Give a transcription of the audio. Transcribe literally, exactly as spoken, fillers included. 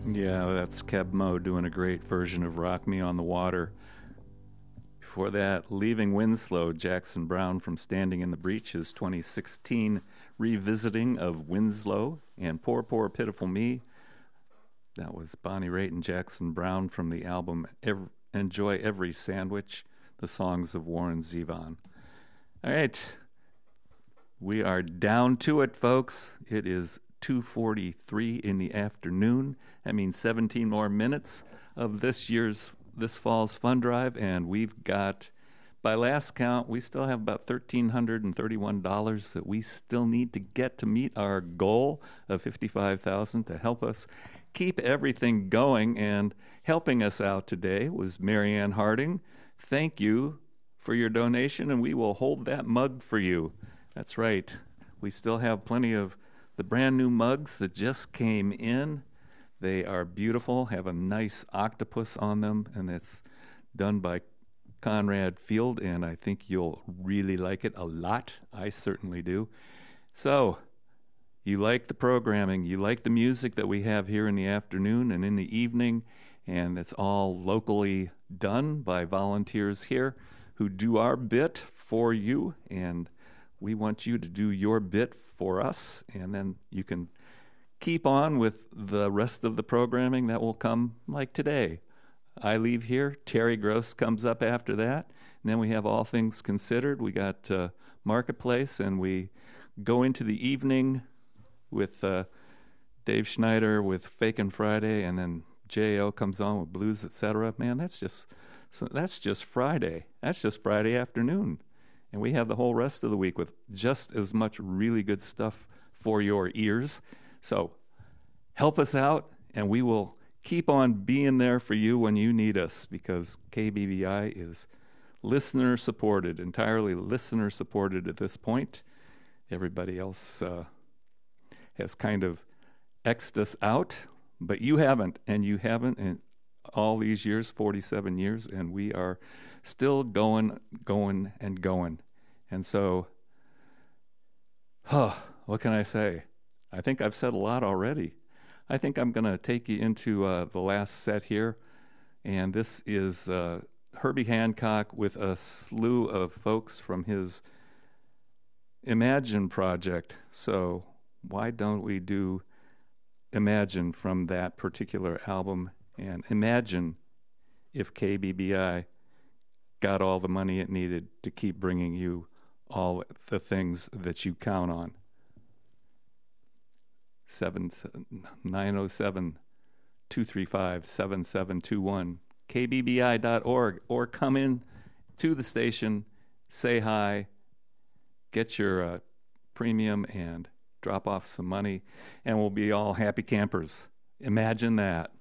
Yeah, that's Keb Mo doing a great version of Rock Me on the Water. Before that, Leaving Winslow, Jackson Browne from Standing in the Breach, his twenty sixteen revisiting of Winslow, and Poor, Poor, Pitiful Me. That was Bonnie Raitt and Jackson Browne from the album Ev- Enjoy Every Sandwich, the songs of Warren Zevon. All right, we are down to it, folks. It is two forty-three in the afternoon. That means seventeen more minutes of this year's, this fall's fund drive, and we've got, by last count, we still have about one thousand three hundred thirty-one dollars that we still need to get to meet our goal of fifty-five thousand dollars to help us keep everything going. And helping us out today was Marianne Harding. Thank you for your donation, and we will hold that mug for you. That's right. We still have plenty of the brand new mugs that just came in. They are beautiful, have a nice octopus on them, and it's done by Conrad Field, and I think you'll really like it a lot. I certainly do. So, you like the programming, you like the music that we have here in the afternoon and in the evening, and it's all locally done by volunteers here who do our bit for you, and we want you to do your bit for us, and then you can keep on with the rest of the programming that will come, like today. I leave here, Terry Gross comes up after that, and then we have All Things Considered. We got uh, Marketplace, and we go into the evening with uh, Dave Schneider with Fakin' Friday, and then J O comes on with Blues, et cetera. Man, that's just so that's just Friday. That's just Friday afternoon. And we have the whole rest of the week with just as much really good stuff for your ears. So help us out, and we will keep on being there for you when you need us, because K B B I is listener supported, entirely listener supported at this point. Everybody else uh, has kind of X'd us out, but you haven't, and you haven't in all these years, forty-seven years, and we are still going, going, and going. And so, huh, what can I say? I think I've said a lot already. I think I'm going to take you into uh, the last set here, and this is uh, Herbie Hancock with a slew of folks from his Imagine project. So why don't we do Imagine from that particular album, and imagine if K B B I got all the money it needed to keep bringing you all the things that you count on. nine oh seven, two three five, seven seven two one, K B B I dot org, or come in to the station, say hi, get your uh, premium, and drop off some money, and we'll be all happy campers. Imagine that.